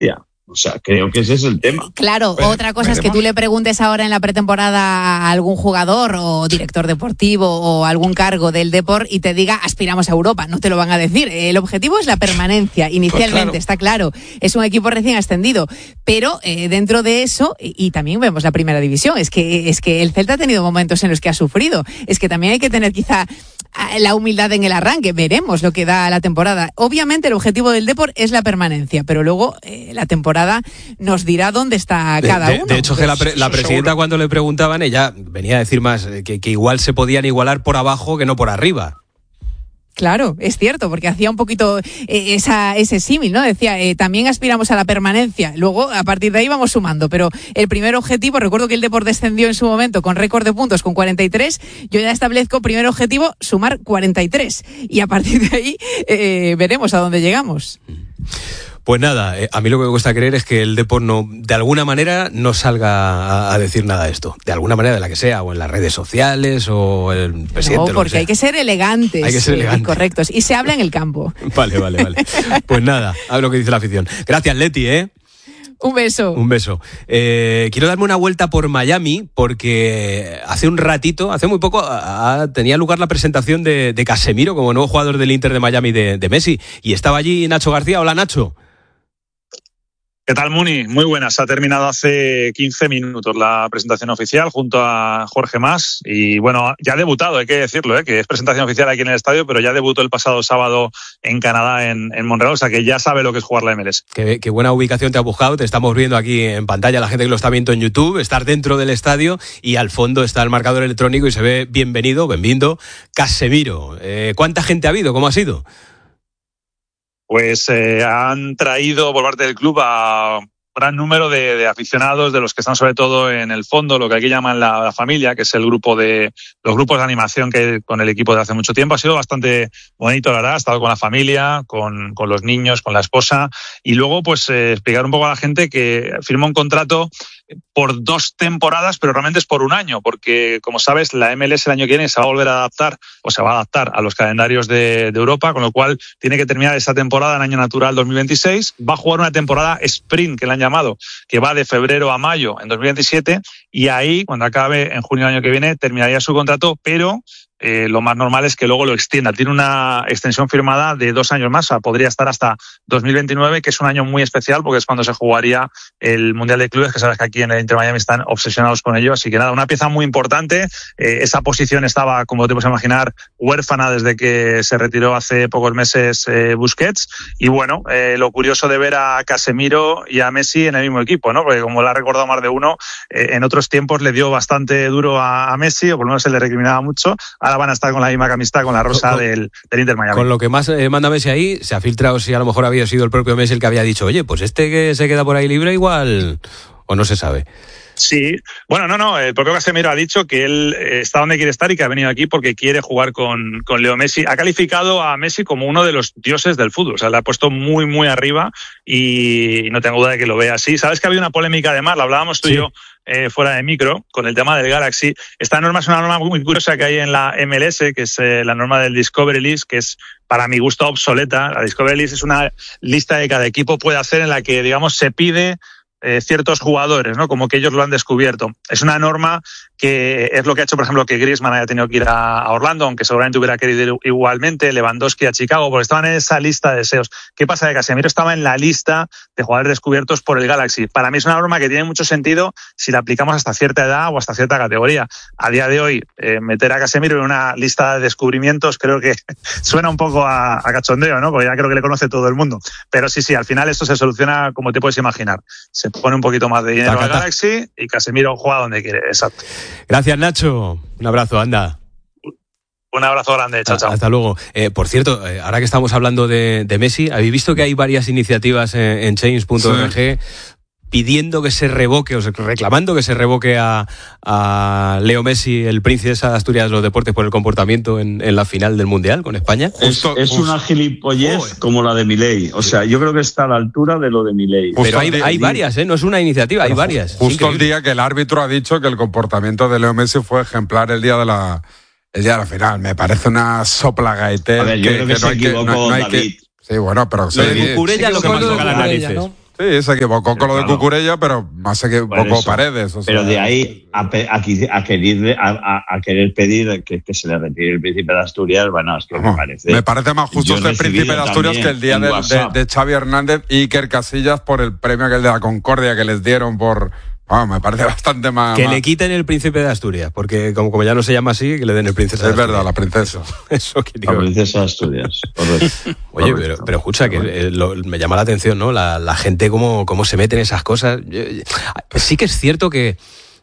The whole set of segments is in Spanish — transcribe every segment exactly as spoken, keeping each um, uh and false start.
competencia. O sea, creo que ese es el tema. Claro, Pero, otra cosa veremos. es que tú le preguntes ahora en la pretemporada a algún jugador o director deportivo o algún cargo del Depor y te diga aspiramos a Europa. No te lo van a decir. El objetivo es la permanencia, inicialmente, pues claro. Está claro. Es un equipo recién ascendido. Pero eh, dentro de eso, y, y también vemos la primera división, es que, es que el Celta ha tenido momentos en los que ha sufrido. Es que también hay que tener quizá la humildad en el arranque. Veremos lo que da la temporada. Obviamente el objetivo del Depor es la permanencia, pero luego eh, la temporada nos dirá dónde está cada de, de, uno. De hecho, que la, pre, la presidenta, cuando le preguntaban, ella venía a decir más que, que igual se podían igualar por abajo que no por arriba. Claro, es cierto, porque hacía un poquito eh, esa, ese símil, ¿no? Decía, eh, también aspiramos a la permanencia. Luego, a partir de ahí vamos sumando. Pero el primer objetivo, recuerdo que el Depor descendió en su momento con récord de puntos con cuarenta y tres. Yo ya establezco, primer objetivo, sumar cuarenta y tres. Y a partir de ahí eh, veremos a dónde llegamos. Pues nada, eh, a mí lo que me cuesta creer es que el Depor no, de alguna manera no salga a, a decir nada de esto. De alguna manera, de la que sea, o en las redes sociales, o el presidente. No, porque hay que ser elegantes. Hay que ser elegantes. Y correctos. Y se habla en el campo. Vale, vale, vale. Pues nada, a ver lo que dice la afición. Gracias, Leti, ¿eh? Un beso. Un beso. Eh, quiero darme una vuelta por Miami porque hace un ratito, hace muy poco, a, a, tenía lugar la presentación de, de Casemiro como nuevo jugador del Inter de Miami de, de Messi. Y estaba allí Nacho García. Hola, Nacho. ¿Qué tal, Muni? Muy buenas. Ha terminado hace quince minutos la presentación oficial junto a Jorge Mas. Y bueno, ya ha debutado, hay que decirlo, ¿eh? Que es presentación oficial aquí en el estadio, pero ya debutó el pasado sábado en Canadá, en, en Montreal, o sea que ya sabe lo que es jugar la M L S. Qué, qué buena ubicación te has buscado. Te estamos viendo aquí en pantalla, la gente que lo está viendo en YouTube. Estar dentro del estadio y al fondo está el marcador electrónico y se ve bienvenido, bienvenido, Casemiro. Eh, ¿Cuánta gente ha habido? ¿Cómo ha sido? Pues eh, han traído por parte del club a un gran número de, de aficionados, de los que están sobre todo en el fondo, lo que aquí llaman la, la familia, que es el grupo de los grupos de animación que hay con el equipo de hace mucho tiempo. Ha sido bastante bonito, la verdad. Ha estado con la familia, con, con los niños, con la esposa. Y luego, pues, eh, explicar un poco a la gente que firma un contrato por dos temporadas, pero realmente es por un año, porque, como sabes, la M L S el año que viene se va a volver a adaptar, o se va a adaptar a los calendarios de, de Europa, con lo cual tiene que terminar esta temporada en año natural dos mil veintiséis. Va a jugar una temporada sprint, que le han llamado, que va de febrero a mayo en dos mil veintisiete, y ahí, cuando acabe en junio del año que viene, terminaría su contrato, pero Eh, lo más normal es que luego lo extienda. Tiene una extensión firmada de dos años más, o sea, podría estar hasta dos mil veintinueve, que es un año muy especial porque es cuando se jugaría el Mundial de Clubes, que sabes que aquí en el Inter Miami están obsesionados con ello. Así que nada, una pieza muy importante. Eh, esa posición estaba, como te puedes imaginar, huérfana desde que se retiró hace pocos meses eh, Busquets. Y bueno, eh, lo curioso de ver a Casemiro y a Messi en el mismo equipo, ¿no? Porque como lo ha recordado más de uno, eh, en otros tiempos le dio bastante duro a, a Messi, o por lo menos se le recriminaba mucho. Ahora van a estar con la misma camiseta, con la rosa con, del, del Inter Miami. Con lo que más eh, manda Messi ahí, se ha filtrado si a lo mejor había sido el propio Messi el que había dicho, oye, pues este que se queda por ahí libre igual, o no se sabe. Sí, bueno, no, no, el propio Casemiro ha dicho que él está donde quiere estar y que ha venido aquí porque quiere jugar con, con Leo Messi. Ha calificado a Messi como uno de los dioses del fútbol, o sea, le ha puesto muy, muy arriba y no tengo duda de que lo vea así. Sabes que había una polémica además, la hablábamos tú sí. y yo eh, fuera de micro, con el tema del Galaxy. Esta norma es una norma muy curiosa que hay en la M L S, que es eh, la norma del Discovery List, que es para mi gusto obsoleta. La Discovery List es una lista que cada equipo puede hacer en la que, digamos, se pide Eh, ciertos jugadores, ¿no? Como que ellos lo han descubierto. Es una norma que es lo que ha hecho, por ejemplo, que Griezmann haya tenido que ir a, a Orlando, aunque seguramente hubiera querido ir igualmente, Lewandowski a Chicago, porque estaban en esa lista de deseos. ¿Qué pasa? Que Casemiro estaba en la lista de jugadores descubiertos por el Galaxy. Para mí es una norma que tiene mucho sentido si la aplicamos hasta cierta edad o hasta cierta categoría. A día de hoy, eh, meter a Casemiro en una lista de descubrimientos creo que suena un poco a, a cachondeo, ¿no? Porque ya creo que le conoce todo el mundo. Pero sí, sí, al final esto se soluciona como te puedes imaginar. Se pone un poquito más de dinero al Galaxy y Casemiro juega donde quiere, exacto. Gracias, Nacho. Un abrazo, anda. Un abrazo grande, chao, chao. Hasta luego. Eh, por cierto, eh, ahora que estamos hablando de, de Messi, ¿habéis visto que hay varias iniciativas en, en change punto org sí. pidiendo que se revoque, o sea, reclamando que se revoque a, a Leo Messi, el príncipe de Asturias de los deportes, por el comportamiento en, en la final del Mundial con España? Justo, es, es una gilipollez oh, como la de Milei. O sea, yo creo que está a la altura de lo de Milei. Pero hay, hay varias, ¿eh? No es una iniciativa, hay varias. Justo el día que el árbitro ha dicho que el comportamiento de Leo Messi fue ejemplar el día de la, el día de la final. Me parece una sopla gaiter. A ver, yo que, creo que, que se no equivocó no, no David. Que, sí, bueno, pero... Lo de Cucurella es lo que más toca las narices. ¿No? Sí, se equivocó con lo de Cucurella, pero más se equivocó Paredes. O sea, pero de ahí a, a, a, querer, a, a querer pedir que, que se le retire el Príncipe de Asturias, bueno, es que no, me parece... Me parece más justo este Príncipe de Asturias que el día de, de, de Xavi Hernández y Iker Casillas por el premio aquel de la Concordia que les dieron por... Oh, me parece bastante más... Que más... le quiten el Príncipe de Asturias, porque como, como ya no se llama así, que le den el Princesa de Asturias. Es verdad, la princesa. Eso que digo. La Princesa de Asturias, correcto. Oye, pero, pero escucha, que eh, lo, me llama la atención, ¿no? La, la gente cómo, cómo se mete en esas cosas. Yo, sí que es cierto que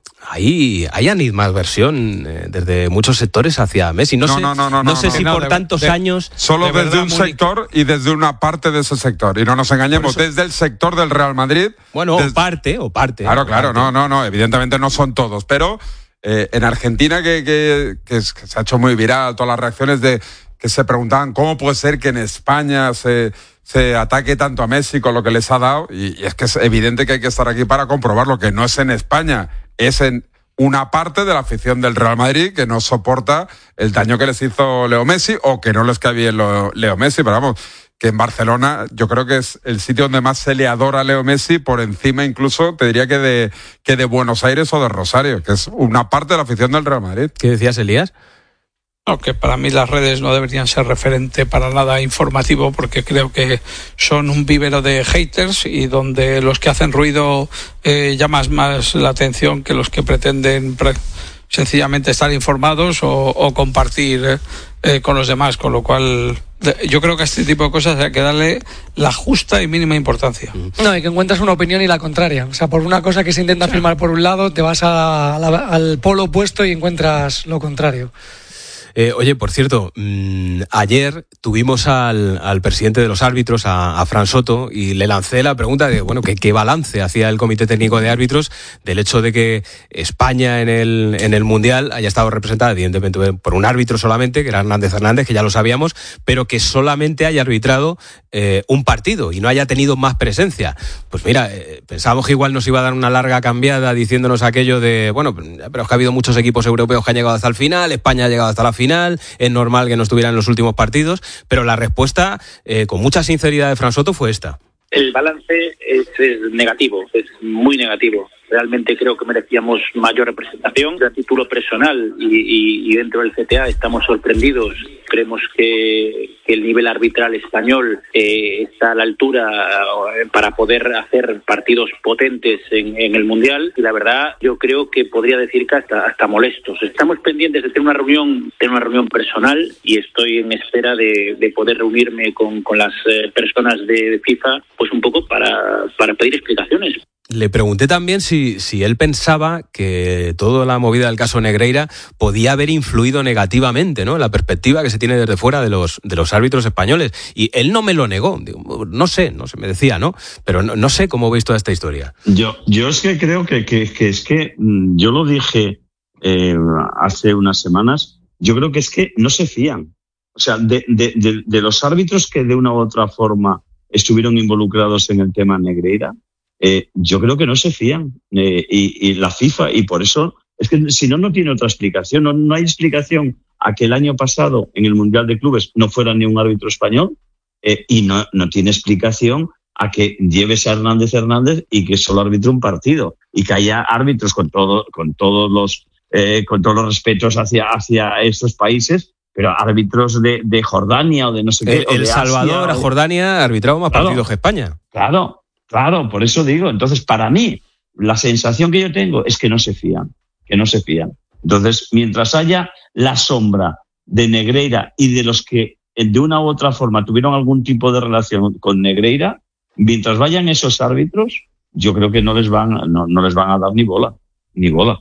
Ahí hay animadversión eh, desde muchos sectores hacia Messi. No, no, sé, no, no, no, no sé no, si no, por de, tantos de, años... Solo de desde verdad, un muy... sector y desde una parte de ese sector. Y no nos engañemos, desde el sector del Real Madrid... Bueno, desde... o parte, o parte. Claro, claro, parte. no, no, no, evidentemente no son todos, pero eh, en Argentina que, que, que, es, que se ha hecho muy viral todas las reacciones de que se preguntaban cómo puede ser que en España se... se ataque tanto a Messi con lo que les ha dado, y, y es que es evidente que hay que estar aquí para comprobarlo, que no es en España, es en una parte de la afición del Real Madrid que no soporta el daño que les hizo Leo Messi o que no les cae bien Leo Messi, pero vamos, que en Barcelona yo creo que es el sitio donde más se le adora a Leo Messi, por encima incluso, te diría que de, que de Buenos Aires o de Rosario, que es una parte de la afición del Real Madrid. ¿Qué decías, Elías? No, que para mí las redes no deberían ser referente para nada informativo, porque creo que son un vivero de haters y donde los que hacen ruido eh, llaman más la atención que los que pretenden pre- sencillamente estar informados o, o compartir eh, con los demás, con lo cual yo creo que a este tipo de cosas hay que darle la justa y mínima importancia. No, y que encuentras una opinión y la contraria. O sea, por una cosa que se intenta sí. afirmar por un lado, te vas a, a la, al polo opuesto y encuentras lo contrario. Eh, oye, por cierto, mmm, ayer tuvimos al, al presidente de los árbitros, a, a Fran Soto, y le lancé la pregunta de, bueno, que qué balance hacía el Comité Técnico de Árbitros del hecho de que España en el, en el Mundial haya estado representada, evidentemente, por un árbitro solamente, que era Hernández Hernández, que ya lo sabíamos, pero que solamente haya arbitrado eh, un partido y no haya tenido más presencia. Pues mira, eh, pensábamos que igual nos iba a dar una larga cambiada diciéndonos aquello de, bueno, pero es que ha habido muchos equipos europeos que han llegado hasta el final, España ha llegado hasta la final, es normal que no estuviera en los últimos partidos, pero la respuesta, eh, con mucha sinceridad de Fran Soto, fue esta. El balance es, es negativo, es muy negativo. Realmente creo que merecíamos mayor representación. A título personal y, y, y dentro del C T A estamos sorprendidos. Creemos que, que el nivel arbitral español eh, está a la altura para poder hacer partidos potentes en, en el Mundial. Y la verdad, yo creo que podría decir que hasta, hasta molestos. Estamos pendientes de tener una reunión, tener una reunión personal y estoy en espera de, de poder reunirme con, con las eh, personas de, de FIFA, pues un poco para, para pedir explicaciones. Le pregunté también si, si él pensaba que toda la movida del caso Negreira podía haber influido negativamente, ¿no?, en la perspectiva que se tiene desde fuera de los de los árbitros españoles. Y él no me lo negó. Digo, no sé, no sé, me decía, ¿no? Pero no, no sé cómo veis toda esta historia. Yo, yo es que creo que, que, que es que yo lo dije eh, hace unas semanas. Yo creo que es que no se fían. O sea, de, de, de, de los árbitros que de una u otra forma estuvieron involucrados en el tema Negreira. Eh, yo creo que no se fían eh, y, y la FIFA, y por eso es que si no, no tiene otra explicación. No, no hay explicación a que el año pasado en el Mundial de Clubes no fuera ni un árbitro español eh, y no, no tiene explicación a que lleves a Hernández Hernández y que solo arbitre un partido y que haya árbitros con todo, con todos los eh, con todos los respetos hacia, hacia estos países, pero árbitros de, de Jordania o de no sé qué. El, el Salvador, Asia, a Jordania, ha arbitrado más claro, partidos que España. Claro. Claro, por eso digo. Entonces, para mí, la sensación que yo tengo es que no se fían, que no se fían. Entonces, mientras haya la sombra de Negreira y de los que de una u otra forma tuvieron algún tipo de relación con Negreira, mientras vayan esos árbitros, yo creo que no les van, no, no les van a dar ni bola, ni bola.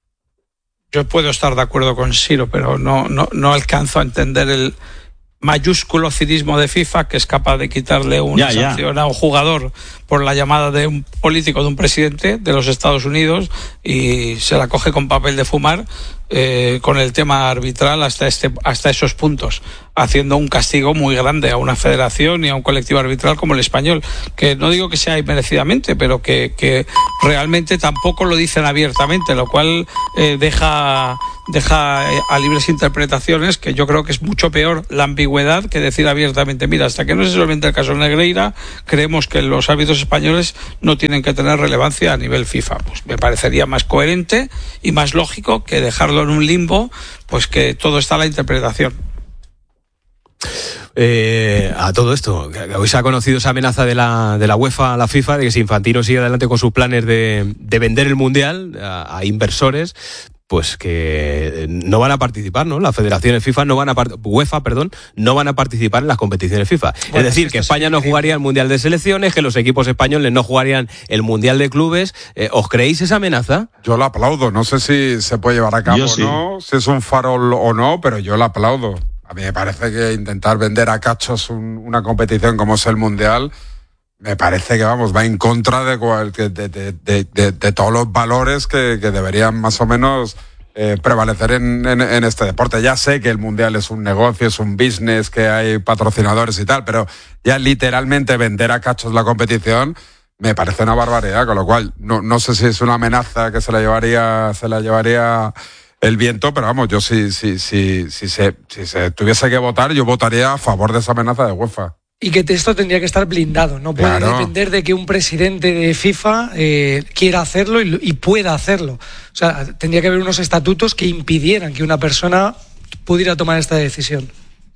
Yo puedo estar de acuerdo con Siro, pero no, no, no alcanzo a entender el mayúsculo cinismo de FIFA, que es capaz de quitarle una ya, sanción ya. a un jugador por la llamada de un político, de un presidente de los Estados Unidos, y se la coge con papel de fumar eh, con el tema arbitral hasta este hasta esos puntos, haciendo un castigo muy grande a una federación y a un colectivo arbitral como el español, que no digo que sea inmerecidamente, pero que, que realmente tampoco lo dicen abiertamente, lo cual eh, deja deja a libres interpretaciones, que yo creo que es mucho peor la ambigüedad que decir abiertamente, mira, hasta que no se solvente el caso Negreira, creemos que los árbitros equipos españoles no tienen que tener relevancia a nivel FIFA. Pues me parecería más coherente y más lógico que dejarlo en un limbo, pues que todo está a la interpretación. Eh, a todo esto, hoy se ha conocido esa amenaza de la, de la UEFA a la FIFA de que si Infantino sigue adelante con sus planes de, de vender el Mundial a, a inversores, pues que no van a participar, ¿no? Las federaciones FIFA no van a UEFA, perdón, no van a participar en las competiciones FIFA. Bueno, es decir, es que, que España no jugaría el Mundial de Selecciones, que los equipos españoles no jugarían el Mundial de Clubes. Eh, ¿Os creéis esa amenaza? Yo la aplaudo. No sé si se puede llevar a cabo o sí. no, si es un farol o no, pero yo la aplaudo. A mí me parece que intentar vender a cachos un, una competición como es el Mundial, me parece que, vamos, va en contra de, de, de, de, de, de todos los valores que, que deberían más o menos eh, prevalecer en, en, en este deporte. Ya sé que el Mundial es un negocio, es un business, que hay patrocinadores y tal, pero ya literalmente vender a cachos la competición me parece una barbaridad, con lo cual no, no sé si es una amenaza que se la llevaría, se la llevaría el viento, pero vamos, yo si, si, si, si, se, si se tuviese que votar, yo votaría a favor de esa amenaza de UEFA. Y que esto tendría que estar blindado, no puede claro. depender de que un presidente de FIFA eh, quiera hacerlo y, y pueda hacerlo. O sea, tendría que haber unos estatutos que impidieran que una persona pudiera tomar esta decisión.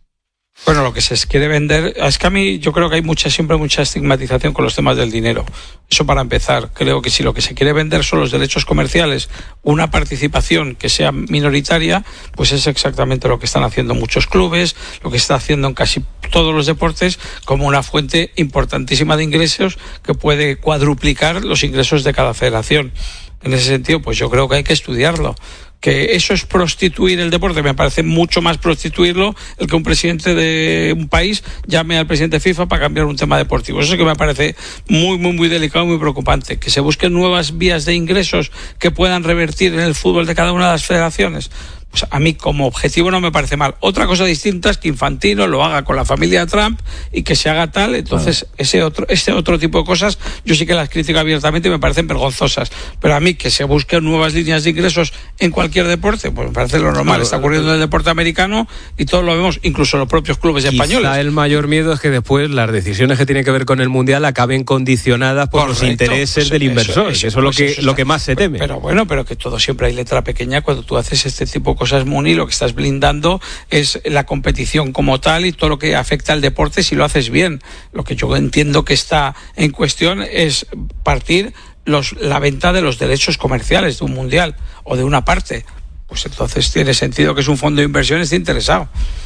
Bueno, lo que se quiere vender, es que a mí yo creo que hay mucha siempre mucha estigmatización con los temas del dinero. Eso para empezar. Creo que si lo que se quiere vender son los derechos comerciales, una participación que sea minoritaria, pues es exactamente lo que están haciendo muchos clubes, lo que está haciendo en casi todos los deportes, como una fuente importantísima de ingresos que puede cuadruplicar los ingresos de cada federación. En ese sentido, pues yo creo que hay que estudiarlo. Que eso es prostituir el deporte, me parece mucho más prostituirlo el que un presidente de un país llame al presidente de FIFA para cambiar un tema deportivo. Eso es que me parece muy, muy, muy delicado y muy preocupante. Que se busquen nuevas vías de ingresos que puedan revertir en el fútbol de cada una de las federaciones. Pues a mí como objetivo no me parece mal. Otra cosa distinta es que Infantino lo haga con la familia Trump y que se haga tal. Entonces claro. ese otro ese otro tipo de cosas yo sí que las critico abiertamente y me parecen vergonzosas. Pero a mí que se busquen nuevas líneas de ingresos en cualquier deporte, pues me parece lo normal. Claro, Está ocurriendo en el deporte americano y todos lo vemos, incluso los propios clubes Quizá españoles. El mayor miedo es que después las decisiones que tienen que ver con el Mundial acaben condicionadas por Correcto. los intereses pues del inversor. Eso, eso, eso es lo que, eso, lo que más se teme. Pero bueno, pero que todo siempre hay letra pequeña cuando tú haces este tipo de cosas, Muni, lo que estás blindando es la competición como tal y todo lo que afecta al deporte si lo haces bien. Lo que yo entiendo que está en cuestión es partir los, la venta de los derechos comerciales de un mundial o de una parte. Pues entonces tiene sentido que es un fondo de inversión esté interesado.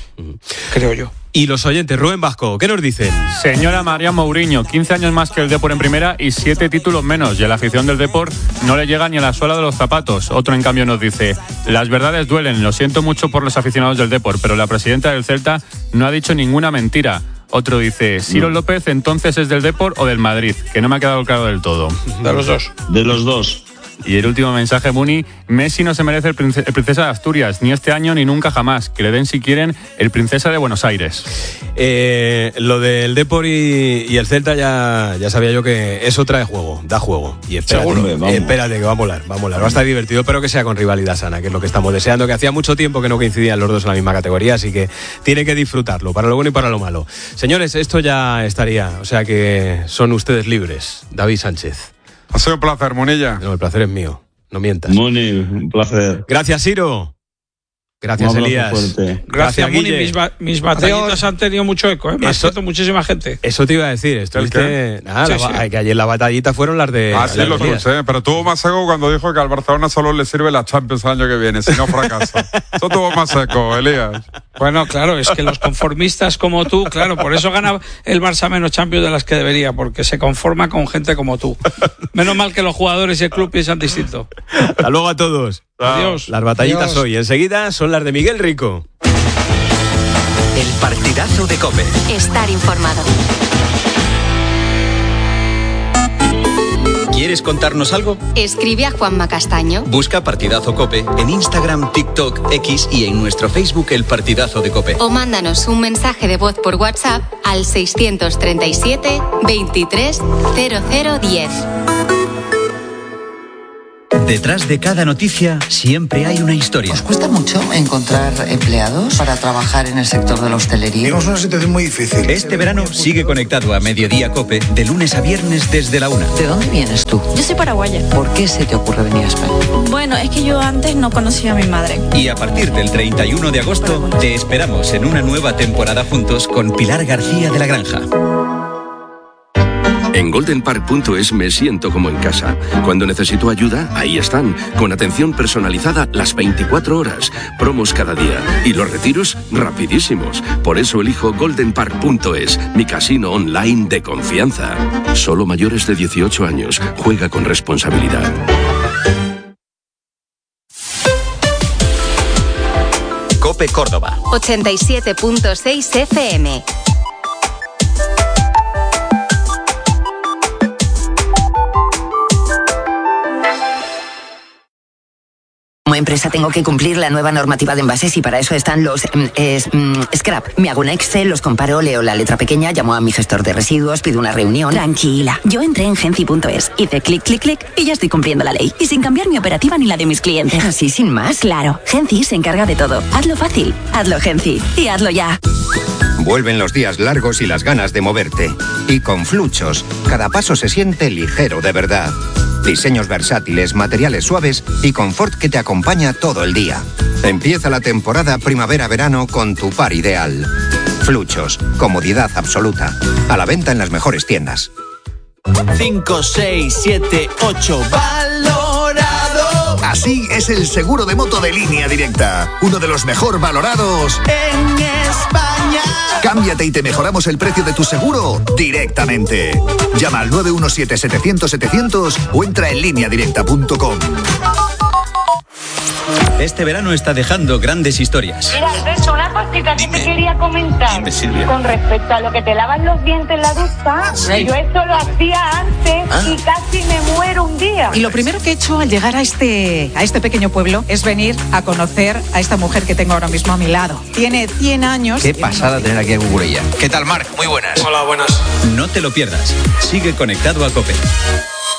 Creo yo. Y los oyentes, Rubén Vasco, ¿qué nos dicen? Señora María Mourinho, quince años más que el Depor en primera y siete títulos menos. Y a la afición del Depor no le llega ni a la suela de los zapatos. Otro, en cambio, nos dice: las verdades duelen, lo siento mucho por los aficionados del Depor, pero la presidenta del Celta no ha dicho ninguna mentira. Otro dice: Ciro López entonces es del Depor o del Madrid, que no me ha quedado claro del todo. De los dos. De los dos. Y el último mensaje, Muni: Messi no se merece el, prince- el Princesa de Asturias, ni este año ni nunca jamás. Que le den, si quieren, el Princesa de Buenos Aires. Eh, lo del Depor y, y el Celta ya, ya sabía yo que eso trae juego, da juego. Y espérate, Seguro, espérate que va a molar, va a molar. Va a estar divertido, pero que sea con rivalidad sana, que es lo que estamos deseando, que hacía mucho tiempo que no coincidían los dos en la misma categoría, así que tiene que disfrutarlo, para lo bueno y para lo malo. Señores, esto ya estaría, o sea que son ustedes libres. David Sánchez. Ha sido un placer, Munilla. No, el placer es mío. No mientas. Muni, un placer. Gracias, Ciro. Gracias, Elías. Fuerte. Gracias, Muni. Mis, ba- mis batallitas Adiós. Han tenido mucho eco, ¿eh? Me ha escrito muchísima gente. Eso te iba a decir. Estuviste. Nada, sí, la, sí. Que ayer la batallita fueron las de. Ah, sí, lo sé. Pero tuvo más eco cuando dijo que al Barcelona solo le sirve la Champions el año que viene, si no fracasa. Eso tuvo más eco, Elías. Bueno, claro, es que los conformistas como tú, claro, por eso gana el Barça menos Champions de las que debería, porque se conforma con gente como tú. Menos mal que los jugadores y el club piensan distinto. Hasta luego a todos. Adiós. Las batallitas Adiós. Hoy. Enseguida son las de Miguel Rico. El partidazo de COPE. Estar informado. ¿Quieres contarnos algo? Escribe a Juanma Castaño. Busca Partidazo COPE en Instagram, TikTok, X y en nuestro Facebook El Partidazo de COPE. O mándanos un mensaje de voz por WhatsApp al seiscientos treinta y siete veintitrés cero cero diez. Detrás de cada noticia siempre hay una historia. ¿Os cuesta mucho encontrar empleados para trabajar en el sector de la hostelería? Tenemos una situación muy difícil. Este verano sigue conectado a Mediodía COPE de lunes a viernes desde la una. ¿De dónde vienes tú? Yo soy paraguaya. ¿Por qué se te ocurre venir a España? Bueno, es que yo antes no conocía a mi madre. Y a partir del treinta y uno de agosto te esperamos en una nueva temporada juntos con Pilar García de la Granja. En golden park punto es me siento como en casa. Cuando necesito ayuda, ahí están, con atención personalizada las veinticuatro horas, promos cada día y los retiros rapidísimos. Por eso elijo golden park punto es, mi casino online de confianza. Solo mayores de dieciocho años. Juega con responsabilidad. COPE Córdoba. ochenta y siete punto seis F M. Como empresa tengo que cumplir la nueva normativa de envases y para eso están los mm, es, mm, scrap. Me hago un Excel, los comparo, leo la letra pequeña, llamo a mi gestor de residuos, pido una reunión. Tranquila, yo entré en genci punto es, hice clic, clic, clic y ya estoy cumpliendo la ley. Y sin cambiar mi operativa ni la de mis clientes. ¿Así sin más? Claro, Genci se encarga de todo. Hazlo fácil, hazlo Genci y hazlo ya. Vuelven los días largos y las ganas de moverte. Y con Fluchos, cada paso se siente ligero de verdad. Diseños versátiles, materiales suaves y confort que te acompaña todo el día. Empieza la temporada primavera-verano con tu par ideal. Fluchos, comodidad absoluta. A la venta en las mejores tiendas. cinco, seis, siete, ocho, valorado. Así es el seguro de moto de Línea Directa. Uno de los mejor valorados en España. Cámbiate y te mejoramos el precio de tu seguro directamente. Llama al nueve uno siete, setecientos, setecientos o entra en línea directa punto com. Este verano está dejando grandes historias. Mira, Alberto, una cosita que te quería comentar. Dime, Silvia. Con respecto a lo que te lavas los dientes en la ducha, Sí. yo esto lo hacía antes Ah. y casi me muero un día. Y lo primero que he hecho al llegar a este, a este pequeño pueblo es venir a conocer a esta mujer que tengo ahora mismo a mi lado. Tiene cien años. Qué pasada tener aquí a Cucurella. ¿Qué tal, Marc? Muy buenas. Hola, buenas. No te lo pierdas. Sigue conectado a COPE.